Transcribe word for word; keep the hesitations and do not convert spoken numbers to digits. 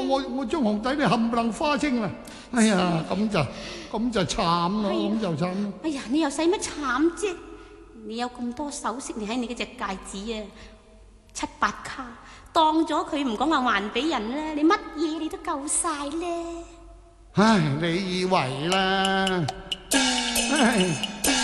我我將紅底你冚唪唥花清啦！哎呀，咁就咁就慘咯，咁就慘咯。 哎呀，你又使乜慘啫？你有咁多首飾，你喺你嗰隻戒指啊，七八卡，當咗佢唔講話還俾人啦，你乜嘢你都夠晒咧。 唉，你以為啦？唉。